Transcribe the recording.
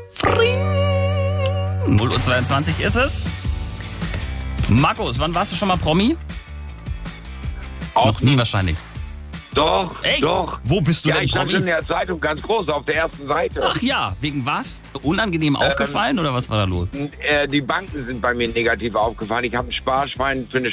0:22 ist es. Markus, wann warst du schon mal Promi? Noch nie wahrscheinlich. Doch, Echt? doch. Wo bist du Ja, denn ich stand Promi? in der Zeitung ganz groß auf der ersten Seite. Ach ja, wegen was? Unangenehm aufgefallen oder was war da los? Die Banken sind bei mir negativ aufgefallen. Ich habe ein Sparschwein für eine